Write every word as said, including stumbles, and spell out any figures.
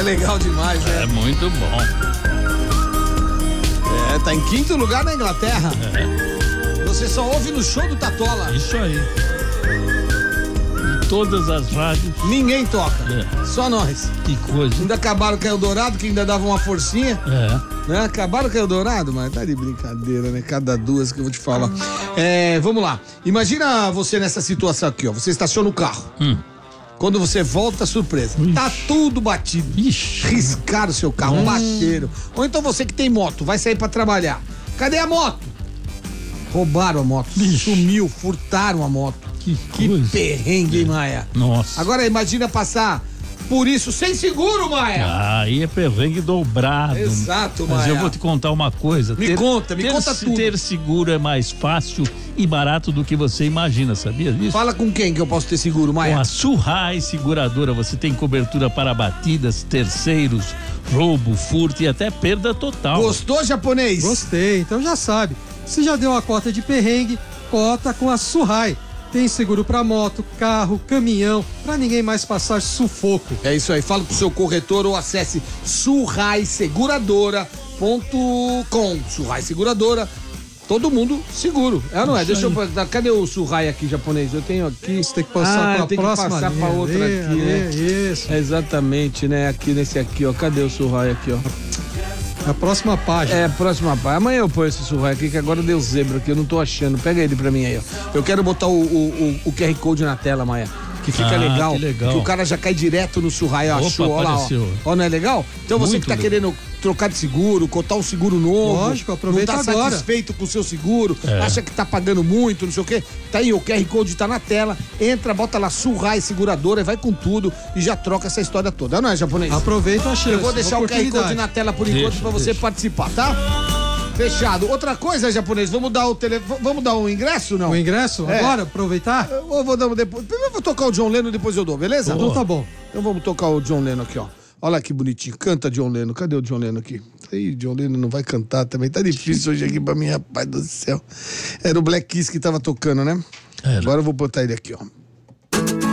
legal demais, né? É muito bom. É, tá em quinto lugar na Inglaterra. É. Você só ouve no show do Tatola. Isso aí. Em todas as rádios. Ninguém toca. É. Só nós. Que coisa. Ainda acabaram com o Eldorado, que ainda dava uma forcinha. É. Né? Acabaram com o Eldorado, mas tá de brincadeira, né? Cada duas que eu vou te falar. É, vamos lá. Imagina você nessa situação aqui, ó. Você estaciona o carro. Hum. Quando você volta, surpresa. Ixi. Tá tudo batido. Ixi. Riscaram o seu carro, Hum. bateram. Ou então você que tem moto, vai sair pra trabalhar. Cadê a moto? Roubaram a moto. Ixi. Sumiu, furtaram a moto. Que, Que coisa. perrengue, hein, Maia? Nossa. Agora imagina passar por isso sem seguro, Maia. Ah, aí é perrengue dobrado. Exato, Mas Maia. eu vou te contar uma coisa. Me conta, me ter, conta tudo. Ter seguro é mais fácil e barato do que você imagina, sabia disso? Fala com quem que eu posso ter seguro, Maia? Com a Surrai Seguradora você tem cobertura para batidas, terceiros, roubo, furto e até perda total. Gostou, japonês? Gostei, então já sabe. Se já deu uma cota de perrengue, cota com a Surrai. Tem seguro para moto, carro, caminhão, para ninguém mais passar sufoco. É isso aí, fala com o seu corretor ou acesse surrai seguradora ponto com. Surrai Seguradora, todo mundo seguro. É ou não é? Isso Deixa aí. eu. dar- Cadê o Surrai aqui, japonês? Eu tenho aqui. Você tem que passar ah, para tem a próxima que passar linha. pra outra Ali, aqui, ali, né? Isso. É exatamente, né? Aqui nesse aqui, ó. Cadê o Surrai aqui, ó? A próxima página. É, próxima página. Amanhã eu ponho esse Surrai aqui, que agora deu zebra aqui, eu não tô achando. Pega ele pra mim aí, ó. Eu quero botar o, o, o, o Q R Code na tela, Maia. Que fica Ah, legal, que legal. o cara já cai direto no Surrai, ó. Opa, Show, ó lá, ó. apareceu. Ó, não é legal? Então você Muito que tá legal. querendo trocar de seguro, cotar um seguro novo. Lógico, aproveita não tá agora. satisfeito com o seu seguro, É. acha que tá pagando muito, não sei o quê. Tá aí, o Q R Code tá na tela. Entra, bota lá Surrai Seguradora e vai com tudo e já troca essa história toda. Não é, japonês? Aproveita a chance. Eu vou deixar o Q R Code oportunidade. na tela por enquanto Deixa, pra você deixa. participar, tá? Fechado. Outra coisa, japonês, vamos dar o tele... vamos dar o ingresso, não? O ingresso? É. Agora, aproveitar? Eu vou dar um depois. Primeiro eu vou tocar o John Lennon, depois eu dou, beleza? Então tá bom. Então vamos tocar o John Lennon aqui, ó. Olha que bonitinho. Canta, John Lennon. Cadê o John Lennon aqui? Ih, John Lennon não vai cantar também. Tá difícil hoje aqui pra mim, rapaz do céu. Era o Black Kiss que tava tocando, né? Era. Agora eu vou botar ele aqui, ó.